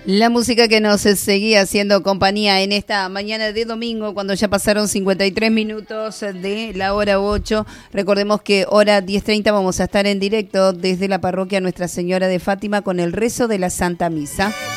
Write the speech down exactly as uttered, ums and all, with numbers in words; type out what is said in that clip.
La música que nos seguía haciendo compañía en esta mañana de domingo, cuando ya pasaron cincuenta y tres minutos de la hora ocho. Recordemos que hora diez treinta vamos a estar en directo desde la parroquia Nuestra Señora de Fátima con el rezo de la Santa Misa.